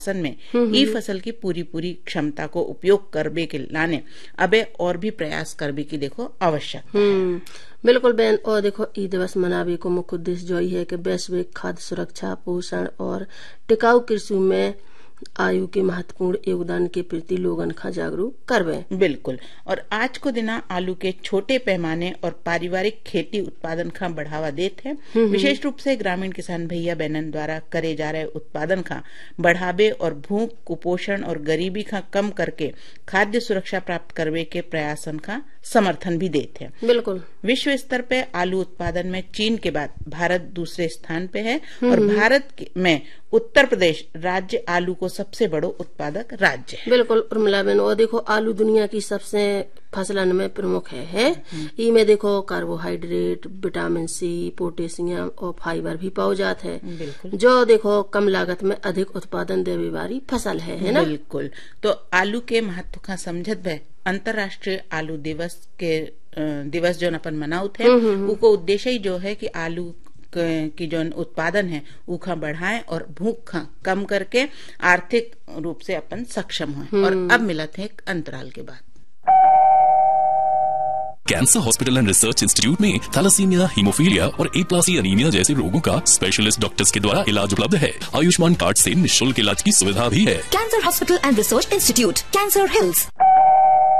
में ई फसल की पूरी क्षमता को उपयोग करबे के लाने अबे और भी प्रयास करबे की देखो आवश्यकता है। बिल्कुल बहन। और देखो ई दिवस मनावे को मुख्य उद्देश्य जो है कि वैश्विक खाद्य सुरक्षा, पोषण और टिकाऊ कृषि में आयु के महत्वपूर्ण योगदान के प्रति लोगन का जागरूक करवे। बिल्कुल। और आज को दिना आलू के छोटे पैमाने और पारिवारिक खेती उत्पादन का बढ़ावा देते हैं। विशेष रूप से ग्रामीण किसान भैया बहनन द्वारा करे जा रहे उत्पादन का बढ़ावे और भूख, कुपोषण और गरीबी का कम करके खाद्य सुरक्षा प्राप्त करवे के प्रयासन का समर्थन भी देते हैं। बिल्कुल। विश्व स्तर पे आलू उत्पादन में चीन के बाद भारत दूसरे स्थान पे है और भारत में उत्तर प्रदेश राज्य आलू को सबसे बड़ो उत्पादक राज्य है। बिल्कुल उर्मिला बहन। और देखो आलू दुनिया की सबसे फसलन में प्रमुख है। इनमें देखो कार्बोहाइड्रेट, विटामिन सी, पोटेशियम और फाइबर भी पाओ जाते हैं, जो देखो कम लागत में अधिक उत्पादन देने वाली फसल है ना। बिल्कुल। तो आलू के महत्व का समझत है अंतर्राष्ट्रीय आलू दिवस जो अपन मनाते हैं उको उद्देश्य ही जो है कि आलू की जो उत्पादन है उखा बढ़ाएं और भूख का कम करके आर्थिक रूप से अपन सक्षम हो। और अब मिलत है एक अंतराल के बाद। Cancer hospital and research institute में थैलेसीमिया, हीमोफीलिया और A+ एनीमिया जैसे रोगों का स्पेशलिस्ट डॉक्टर्स के द्वारा इलाज उपलब्ध है। आयुष्मान कार्ड से निःशुल्क इलाज की सुविधा भी है। Cancer hospital and research institute, cancer hills.